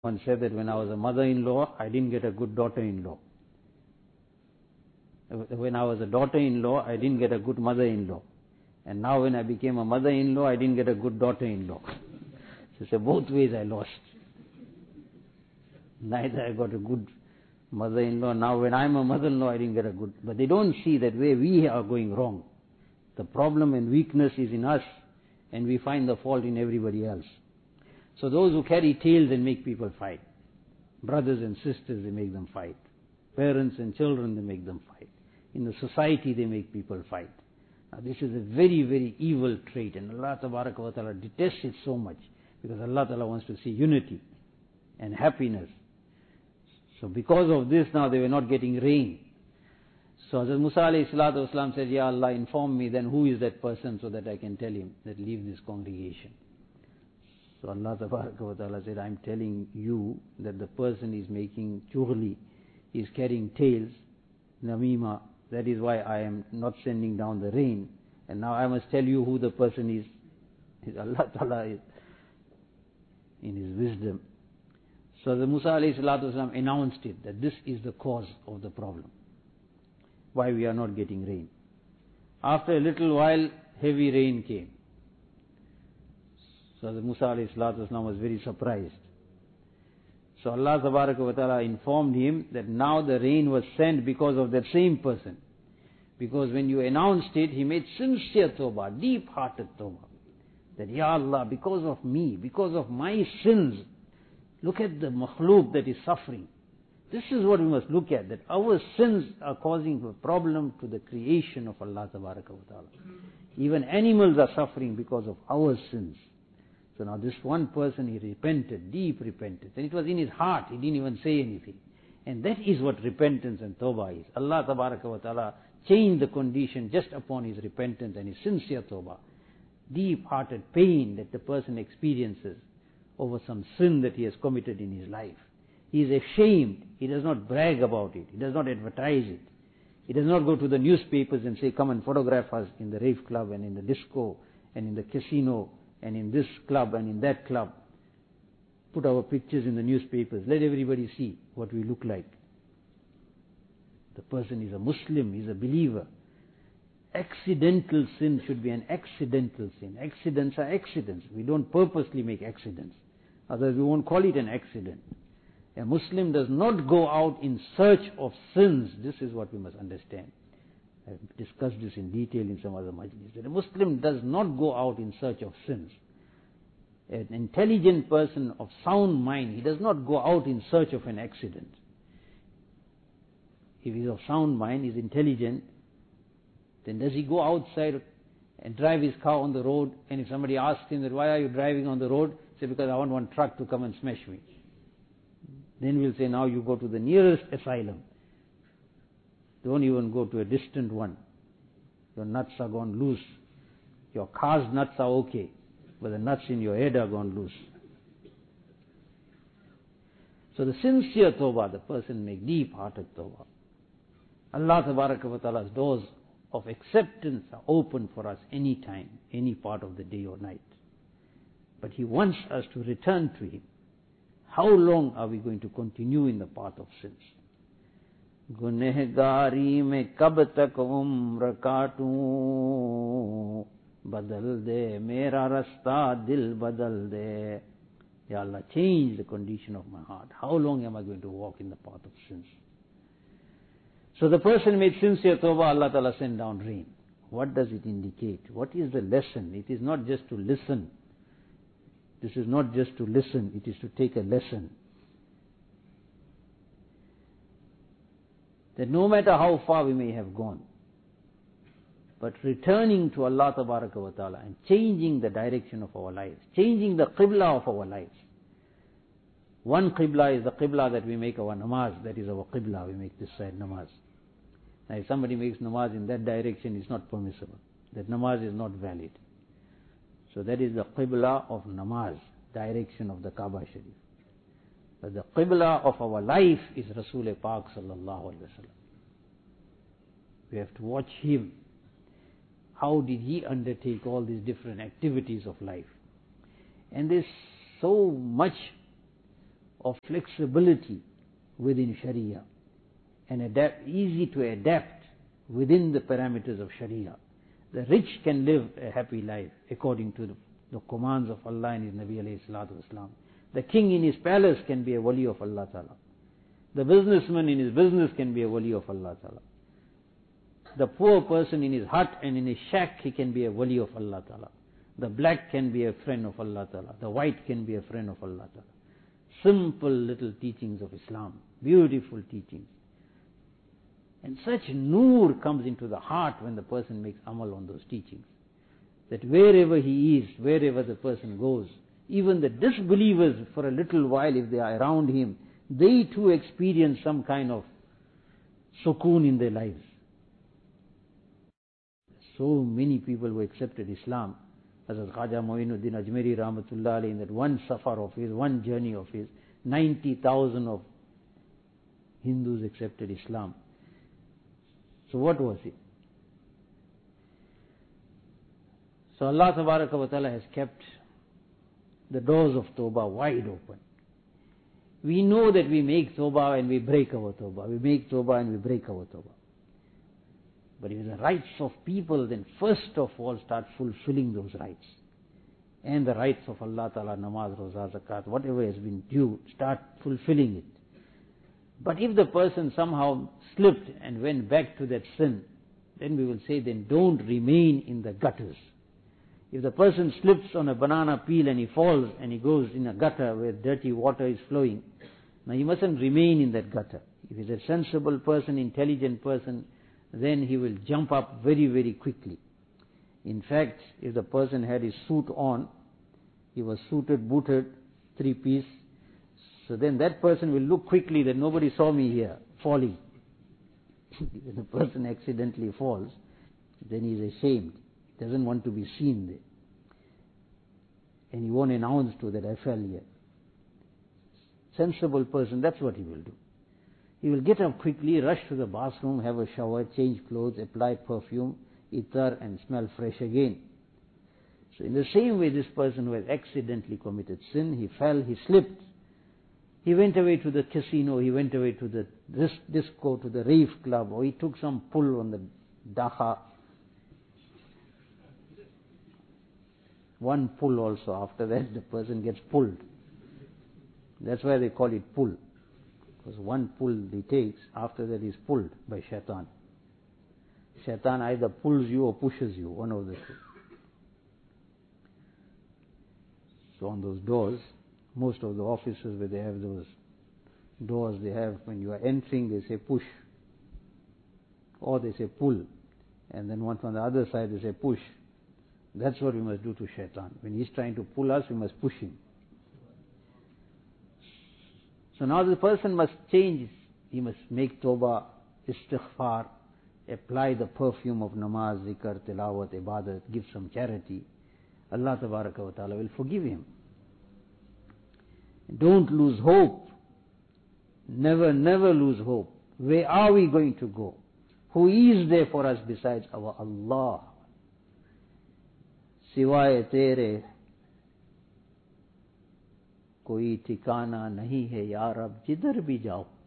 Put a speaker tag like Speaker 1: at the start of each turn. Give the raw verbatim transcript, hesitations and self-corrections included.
Speaker 1: One said that when I was a mother-in-law, I didn't get a good daughter-in-law. When I was a daughter-in-law, I didn't get a good mother-in-law. And now when I became a mother-in-law, I didn't get a good daughter-in-law. So, so both ways I lost. Neither I got a good mother-in-law. Now when I'm a mother-in-law, I didn't get a good. But they don't see that way we are going wrong. The problem and weakness is in us, and we find the fault in everybody else. So those who carry tails and make people fight. Brothers and sisters, they make them fight. Parents and children, they make them fight. In the society, they make people fight. Now this is a very, very evil trait, and Allah Tabaraka wa Ta'ala detests it so much, because Allah Ta'ala wants to see unity and happiness. So because of this, now they were not getting rain. So Hazrat Musa alayhi salatu wasalam said, Ya Allah, inform me then who is that person, so that I can tell him that leave this congregation. So Allah Tabaraka wa Ta'ala said, I am telling you that the person is making chughli, is carrying tails, namima. That is why I am not sending down the rain. And now I must tell you who the person is. Is Allah Ta'ala is in His wisdom. So the Musa alayhi salatu wasalam announced it, that this is the cause of the problem, why we are not getting rain. After a little while, heavy rain came. So the Musa alayhi salatu wasalam was very surprised. So Allah Tabaraka wa Ta'ala informed him that now the rain was sent because of that same person. Because when you announced it, he made sincere tawbah, deep-hearted tawbah. That, Ya Allah, because of me, because of my sins, look at the makhluk that is suffering. This is what we must look at, that our sins are causing a problem to the creation of Allah Tabaraka wa Ta'ala. Even animals are suffering because of our sins. So now this one person, he repented, deep repentance. And it was in his heart, he didn't even say anything. And that is what repentance and tawbah is. Allah Tabaraka wa Ta'ala changed the condition just upon his repentance and his sincere tawbah. Deep-hearted pain that the person experiences over some sin that he has committed in his life. He is ashamed. He does not brag about it. He does not advertise it. He does not go to the newspapers and say, come and photograph us in the rave club and in the disco and in the casino and in this club and in that club. Put our pictures in the newspapers. Let everybody see what we look like. The person is a Muslim, is a believer. Accidental sin should be an accidental sin. Accidents are accidents. We don't purposely make accidents. Otherwise we won't call it an accident. A Muslim does not go out in search of sins. This is what we must understand. I've discussed this in detail in some other majlis. That a Muslim does not go out in search of sins. An intelligent person of sound mind, he does not go out in search of an accident. If he is of sound mind, he is intelligent, then does he go outside and drive his car on the road, and if somebody asks him that why are you driving on the road, say because I want one truck to come and smash me. Then we'll say now you go to the nearest asylum. Don't even go to a distant one. Your nuts are gone loose. Your car's nuts are okay, but the nuts in your head are gone loose. So the sincere tawbah, the person make deep-hearted tawbah. Allah Tabaraka wa Ta'ala's doors of acceptance are open for us any time, any part of the day or night. But He wants us to return to Him. How long are we going to continue in the path of sins? Gunehgari mein kab tak umr kaatun, badal de mera rasta dil badal de. Ya Allah, change the condition of my heart. How long am I going to walk in the path of sins? So the person made sincere tawbah, Allah Ta'ala sent down rain. What does it indicate? What is the lesson? It is not just to listen. This is not just to listen, it is to take a lesson. That no matter how far we may have gone, but returning to Allah Tabaraka wa Ta'ala and changing the direction of our lives, changing the qibla of our lives. One qibla is the qibla that we make our namaz, that is our qibla, we make this side namaz. Now if somebody makes namaz in that direction, it's not permissible. That namaz is not valid. So that is the qibla of namaz, direction of the Kaaba Sharif. But the qibla of our life is Rasul Pak sallallahu alaihi wasallam. We have to watch him. How did he undertake all these different activities of life? And there's so much of flexibility within Sharia and adapt, easy to adapt within the parameters of Sharia. The rich can live a happy life according to the, the commands of Allah and His Nabi alayhi salatu wasalam. The king in his palace can be a wali of Allah Ta'ala. The businessman in his business can be a wali of Allah Ta'ala. The poor person in his hut and in his shack, he can be a wali of Allah Ta'ala. The black can be a friend of Allah Ta'ala. The white can be a friend of Allah Ta'ala. Simple little teachings of Islam. Beautiful teachings. And such noor comes into the heart when the person makes amal on those teachings. That wherever he is, wherever the person goes, even the disbelievers for a little while, if they are around him, they too experience some kind of sukoon in their lives. So many people who accepted Islam, Hazrat Khaja Moinuddin Ajmeri Rahmatullah Alayhi, in that one safar of his, one journey of his, ninety thousand of Hindus accepted Islam. So what was it? So Allah Tabaraka wa Ta'ala has kept the doors of Tawbah wide open. We know that we make Tawbah and we break our Tawbah. We make Tawbah and we break our Tawbah. But if the rights of people, then first of all start fulfilling those rights. And the rights of Allah Ta'ala, namaz, roza, zakat, whatever has been due, start fulfilling it. But if the person somehow slipped and went back to that sin, then we will say, then don't remain in the gutters. If the person slips on a banana peel and he falls and he goes in a gutter where dirty water is flowing, now he mustn't remain in that gutter. If he's a sensible person, intelligent person, then he will jump up very, very quickly. In fact, if the person had his suit on, he was suited, booted, three-piece, so then that person will look quickly that nobody saw me here, falling. If the person accidentally falls, then he is ashamed. He doesn't want to be seen there. And he won't announce to that I fell here. Sensible person, that's what he will do. He will get up quickly, rush to the bathroom, have a shower, change clothes, apply perfume, itar, and smell fresh again. So in the same way, this person who has accidentally committed sin, he fell, he slipped. He went away to the casino, he went away to the disco, to the rave club, or he took some pull on the daha. One pull also, after that the person gets pulled. That's why they call it pull. Because one pull he takes, after that he is pulled by shaitan. Shaitan either pulls you or pushes you, one of the two. So on those doors, most of the offices where they have those doors, they have, when you are entering, they say push. Or they say pull. And then once on the other side, they say push. That's what we must do to shaitan. When he's trying to pull us, we must push him. So now the person must change. He must make tawbah, istighfar, apply the perfume of namaz, zikr, tilawat, ibadat, give some charity. Allah Tabaraka wa Ta'ala will forgive him. Don't lose hope. Never, never lose hope. Where are we going to go? Who is there for us besides our Allah? सिवाय तेरे कोई ठिकाना नहीं है यार अब जिधर भी जाओ